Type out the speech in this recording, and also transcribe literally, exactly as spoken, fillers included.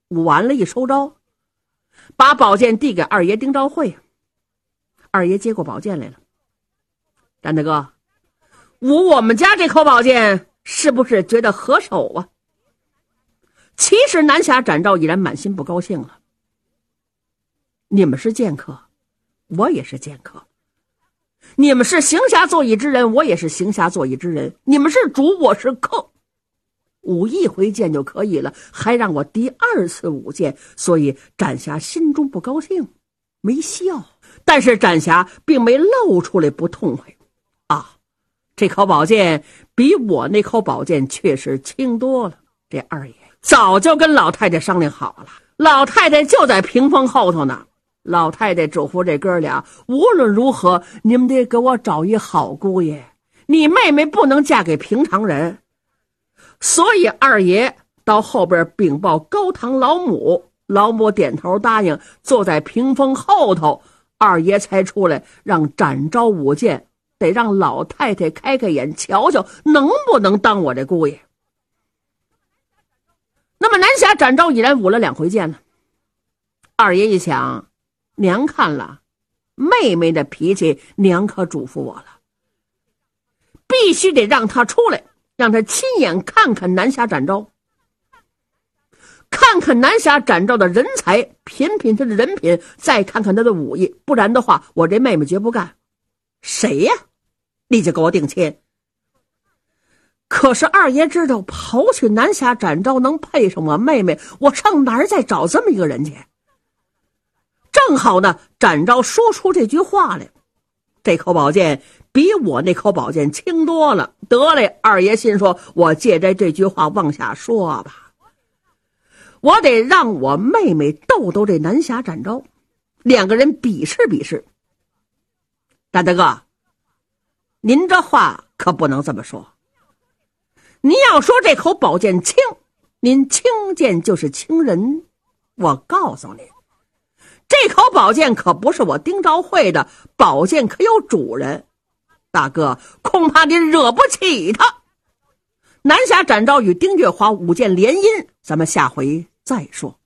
舞完了一收招，把宝剑递给二爷丁昭会。二爷接过宝剑来了。展大哥，舞我们家这口宝剑是不是觉得合手啊？其实南侠展昭已然满心不高兴了。你们是剑客，我也是剑客，你们是行侠作义之人，我也是行侠作义之人，你们是主，我是客，舞一回剑就可以了，还让我第二次舞剑，所以展侠心中不高兴，没笑。但是展侠并没露出来不痛快啊，这口宝剑比我那口宝剑确实轻多了。这二爷早就跟老太太商量好了，老太太就在屏风后头呢。老太太嘱咐这哥俩，无论如何你们得给我找一好姑爷，你妹妹不能嫁给平常人。所以二爷到后边禀报高堂老母，老母点头答应，坐在屏风后头，二爷才出来让展昭舞剑，得让老太太开开眼，瞧瞧能不能当我这姑爷。那么南侠展昭已然舞了两回剑了。二爷一想，娘看了妹妹的脾气，娘可嘱咐我了，必须得让她出来，让她亲眼看看南侠展昭，看看南侠展昭的人才，品品他的人品，再看看他的武艺，不然的话我这妹妹绝不干。谁呀？你就给我定亲。可是二爷知道，刨去南侠展昭能配上我妹妹，我上哪儿再找这么一个人去？正好呢，展昭说出这句话来，这口宝剑比我那口宝剑轻多了。得嘞，二爷心说，我借着这句话往下说吧，我得让我妹妹斗斗这南侠展昭，两个人比试比试。大大哥，您这话可不能这么说。您要说这口宝剑轻，您轻剑就是轻人。我告诉你，这口宝剑可不是我丁昭会的，宝剑可有主人。大哥，恐怕你惹不起他。南侠展昭与丁月华舞剑联姻，咱们下回再说。